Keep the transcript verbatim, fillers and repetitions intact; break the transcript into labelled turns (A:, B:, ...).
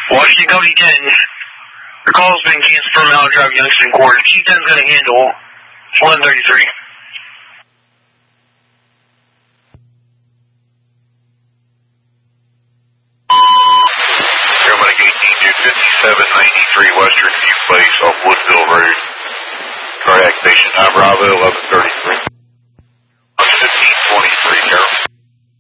A: Washington County ten. The call's been canceled for Mount Drive, Youngstown Court. Chief ten's going to handle one thirty-three.
B: Paramedic eighteen two fifty-seven ninety-three Western View Place off Woodville Road. Cardiac patient nine Bravo eleven thirty-three.